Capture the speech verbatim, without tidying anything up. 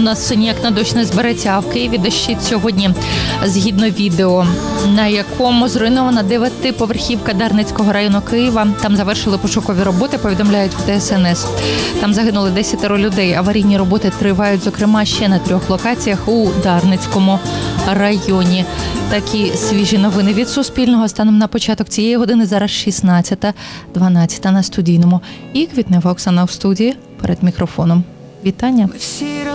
нас ніяк на дощ не збереться, а в Києві дощить сьогодні, згідно відео, на якому зруйнована дев'ятиповерхівка Дарницького району Києва. Там завершили пошукові роботи, повідомляють в Де Ес Ен Ес. Там загинули десятеро людей. Аварійні роботи тривають, зокрема, ще на трьох локаціях у Дарницькому районі. Такі свіжі новини від Суспільного станом на початок цієї години. Зараз шістнадцята дванадцята на студійному. І Квітнева Оксана в студії перед мікрофоном. Вітання.